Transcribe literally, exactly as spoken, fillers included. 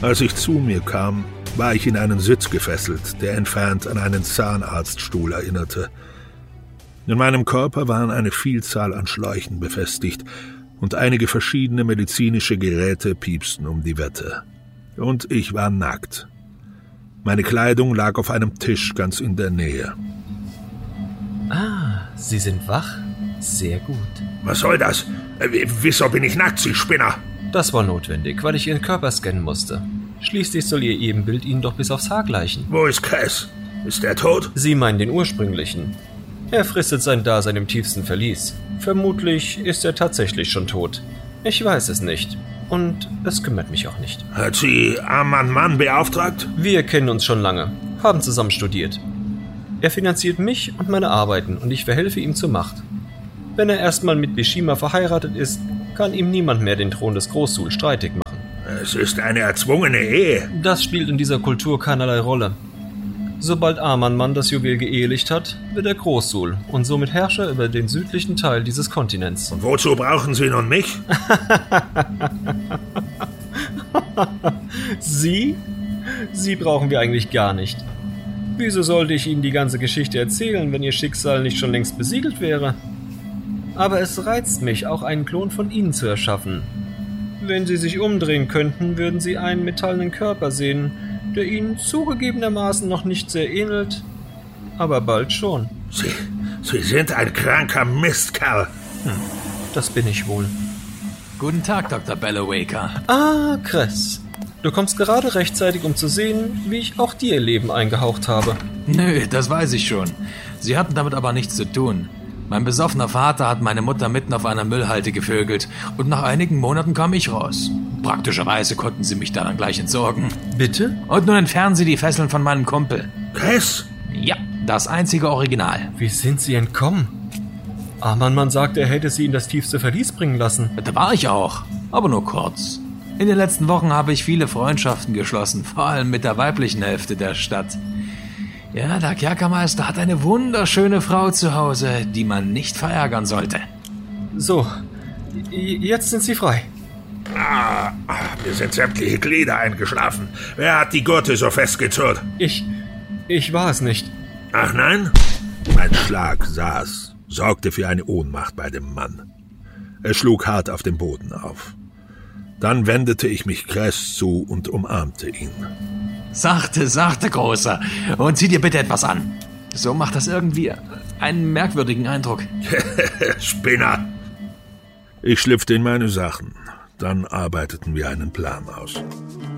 Als ich zu mir kam, war ich in einen Sitz gefesselt, der entfernt an einen Zahnarztstuhl erinnerte. In meinem Körper waren eine Vielzahl an Schläuchen befestigt und einige verschiedene medizinische Geräte piepsten um die Wette. Und ich war nackt. Meine Kleidung lag auf einem Tisch ganz in der Nähe. Ah, Sie sind wach? Sehr gut. Was soll das? W- wieso bin ich nackt, Sie Spinner? Das war notwendig, weil ich Ihren Körper scannen musste. Schließlich soll Ihr Ebenbild Ihnen doch bis aufs Haar gleichen. Wo ist Cass? Ist er tot? Sie meinen den ursprünglichen. Er fristet sein Dasein im tiefsten Verlies. Vermutlich ist er tatsächlich schon tot. Ich weiß es nicht. Und es kümmert mich auch nicht. Hat sie Arman Mann beauftragt? Wir kennen uns schon lange, haben zusammen studiert. Er finanziert mich und meine Arbeiten und ich verhelfe ihm zur Macht. Wenn er erstmal mit Bishima verheiratet ist, kann ihm niemand mehr den Thron des Großsul streitig machen. Es ist eine erzwungene Ehe. Das spielt in dieser Kultur keinerlei Rolle. Sobald Arman-Mann das Juwel geehelicht hat, wird er Großsul und somit Herrscher über den südlichen Teil dieses Kontinents. Und wozu brauchen Sie nun mich? Sie? Sie brauchen wir eigentlich gar nicht. Wieso sollte ich Ihnen die ganze Geschichte erzählen, wenn Ihr Schicksal nicht schon längst besiegelt wäre? Aber es reizt mich, auch einen Klon von Ihnen zu erschaffen. Wenn Sie sich umdrehen könnten, würden Sie einen metallenen Körper sehen, der Ihnen zugegebenermaßen noch nicht sehr ähnelt, aber bald schon. Sie, Sie sind ein kranker Mistkerl. Hm, das bin ich wohl. Guten Tag, Doktor Bellowaker. Ah, Cress. Du kommst gerade rechtzeitig, um zu sehen, wie ich auch dir ihr Leben eingehaucht habe. Nö, das weiß ich schon. Sie hatten damit aber nichts zu tun. Mein besoffener Vater hat meine Mutter mitten auf einer Müllhalde gevögelt und nach einigen Monaten kam ich raus. Praktischerweise konnten sie mich dann gleich entsorgen. Bitte? Und nun entfernen sie die Fesseln von meinem Kumpel. Chris? Ja, das einzige Original. Wie sind Sie entkommen? Arman-Mann sagte, er hätte Sie in das tiefste Verlies bringen lassen. Da war ich auch, aber nur kurz. In den letzten Wochen habe ich viele Freundschaften geschlossen, vor allem mit der weiblichen Hälfte der Stadt. Ja, der Kerkermeister hat eine wunderschöne Frau zu Hause, die man nicht verärgern sollte. So, jetzt sind Sie frei. Ah, mir sind sämtliche Glieder eingeschlafen. Wer hat die Gurte so festgezurrt? Ich, ich war es nicht. Ach nein? Mein Schlag saß, sorgte für eine Ohnmacht bei dem Mann. Er schlug hart auf den Boden auf. Dann wendete ich mich Cress zu und umarmte ihn. Sachte, sachte, Großer. Und zieh dir bitte etwas an. So macht das irgendwie einen merkwürdigen Eindruck. Spinner! Ich schlüpfte in meine Sachen. Dann arbeiteten wir einen Plan aus.